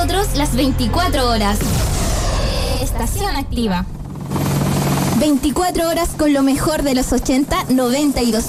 nosotros las 24 horas. Estación Activa. 24 horas con lo mejor de los 80, 90 y 2000.